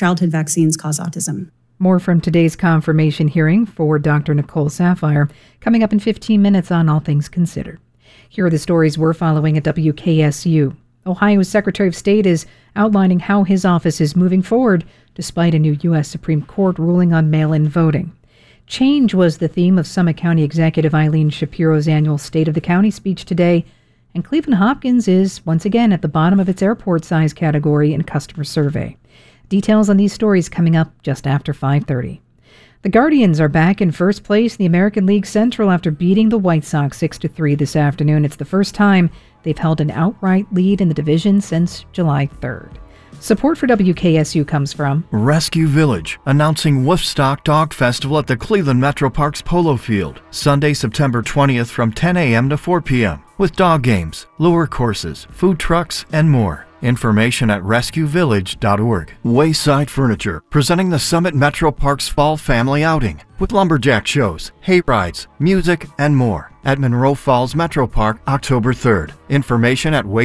childhood vaccines cause autism. More from today's confirmation hearing for Dr. Nicole Saphier coming up in 15 minutes on All Things Considered. Here are the stories we're following at WKSU. Ohio's Secretary of State is outlining how his office is moving forward despite a new U.S. Supreme Court ruling on mail-in voting. Change was the theme of Summit County Executive Eileen Shapiro's annual State of the County speech today, and Cleveland Hopkins is once again at the bottom of its airport size category in customer survey. Details on these stories coming up just after 5:30. The Guardians are back in first place in the American League Central after beating the White Sox 6-3 this afternoon. It's the first time they've held an outright lead in the division since July 3rd. Support for WKSU comes from Rescue Village, announcing Woofstock Dog Festival at the Cleveland Metro Parks Polo Field, Sunday, September 20th from 10 a.m. to 4 p.m. with dog games, lure courses, food trucks, and more. Information at rescuevillage.org. Wayside Furniture, presenting the Summit Metro Parks Fall Family Outing with lumberjack shows, hay rides, music, and more at Monroe Falls Metro Park, October 3rd. Information at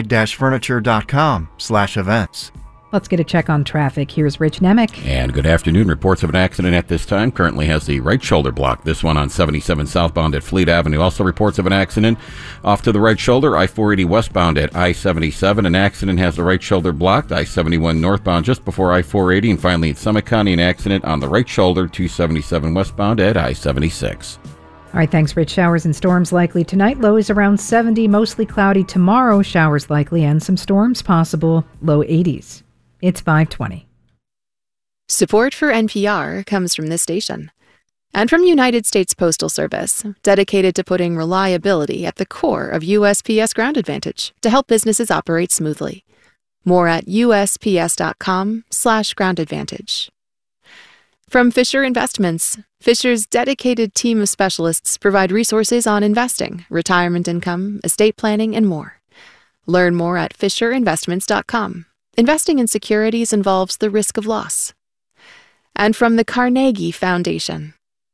wayside-furniture.com/events. Let's get a check on traffic. Here's Rich Nemec. And good afternoon. Reports of an accident at this time. Currently has the right shoulder blocked. This one on 77 southbound at Fleet Avenue. Also reports of an accident off to the right shoulder, I-480 westbound at I-77. An accident has the right shoulder blocked, I-71 northbound just before I-480. And finally in Summit County, an accident on the right shoulder, 277 westbound at I-76. All right, thanks, Rich. Showers and storms likely tonight. Low is around 70, mostly cloudy tomorrow. Showers likely and some storms possible. Low 80s. It's 5:20. Support for NPR comes from this station and from United States Postal Service, dedicated to putting reliability at the core of USPS Ground Advantage to help businesses operate smoothly. More at USPS.com/Ground Advantage. From Fisher Investments, Fisher's dedicated team of specialists provide resources on investing, retirement income, estate planning, and more. Learn more at FisherInvestments.com. Investing in securities involves the risk of loss. And from the Carnegie Foundation.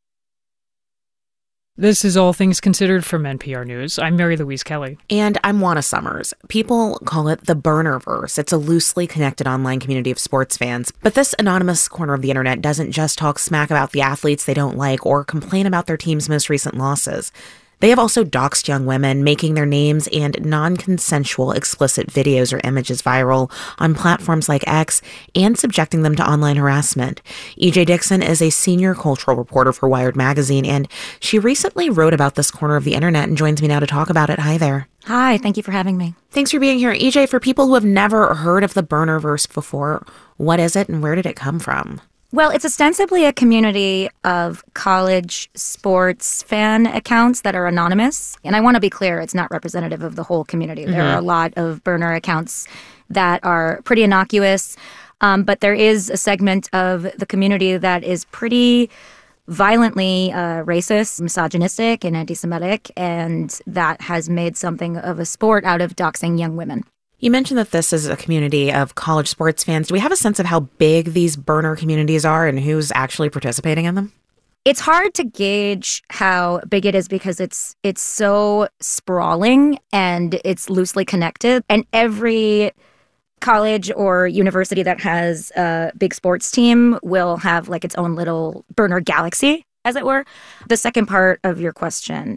This is All Things Considered from NPR News. I'm Mary Louise Kelly. And I'm Juana Summers. People call it the Burnerverse. It's a loosely connected online community of sports fans. But this anonymous corner of the internet doesn't just talk smack about the athletes they don't like or complain about their team's most recent losses. They have also doxed young women, making their names and non-consensual explicit videos or images viral on platforms like X and subjecting them to online harassment. E.J. Dixon is a senior cultural reporter for Wired Magazine, and she recently wrote about this corner of the internet and joins me now to talk about it. Hi there. Hi, thank you for having me. Thanks for being here. EJ, for people who have never heard of the Burnerverse before, what is it and where did it come from? Well, it's ostensibly a community of college sports fan accounts that are anonymous. And I want to be clear, it's not representative of the whole community. There are a lot of burner accounts that are pretty innocuous, but there is a segment of the community that is pretty violently racist, misogynistic, and anti-Semitic, and that has made something of a sport out of doxing young women. You mentioned that this is a community of college sports fans. Do we have a sense of how big these burner communities are and who's actually participating in them? It's hard to gauge how big it is because it's so sprawling and it's loosely connected. And every college or university that has a big sports team will have like its own little burner galaxy, as it were. The second part of your question,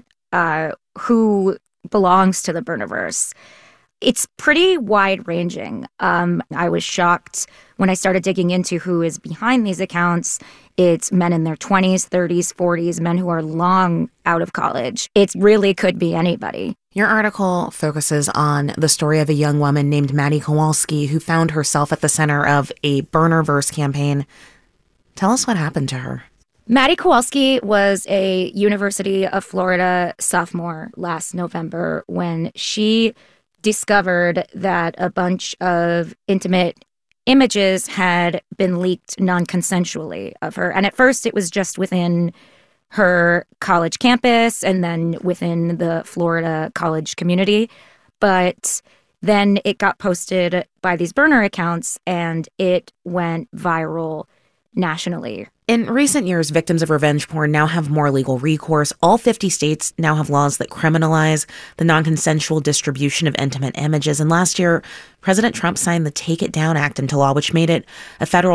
who belongs to the Burnerverse? It's pretty wide-ranging. I was shocked when I started digging into who is behind these accounts. It's men in their 20s, 30s, 40s, men who are long out of college. It really could be anybody. Your article focuses on the story of a young woman named Maddie Kowalski who found herself at the center of a Burnerverse campaign. Tell us what happened to her. Maddie Kowalski was a University of Florida sophomore last November when she discovered that a bunch of intimate images had been leaked non-consensually of her. And at first it was just within her college campus and then within the Florida college community. But then it got posted by these burner accounts and it went viral nationally. In recent years, victims of revenge porn now have more legal recourse. All 50 states now have laws that criminalize the non-consensual distribution of intimate images. And last year, President Trump signed the Take It Down Act into law, which made it a federal